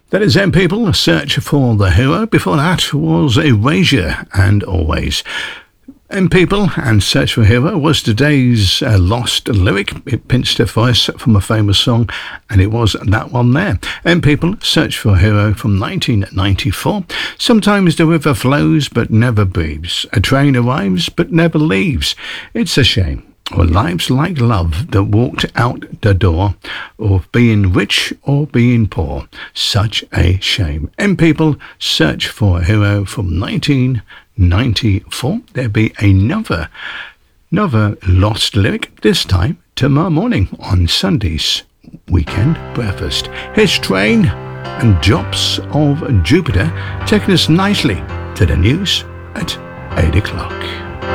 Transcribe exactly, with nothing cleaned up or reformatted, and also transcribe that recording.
That is M People, Search for the Hero. Before that was Erasure and Always. M People and Search for a Hero was today's uh, lost lyric. It pinched a voice from a famous song, and it was that one there. M People, Search for a Hero from nineteen ninety-four. Sometimes the river flows but never breathes. A train arrives but never leaves. It's a shame. Or lives like love that walked out the door, or being rich or being poor. Such a shame. M People, Search for a Hero from nineteen ninety-four. There'll be another, another lost lyric, this time tomorrow morning on Sunday's Weekend Breakfast. Here's Train and Drops of Jupiter, taking us nicely to the news at eight o'clock.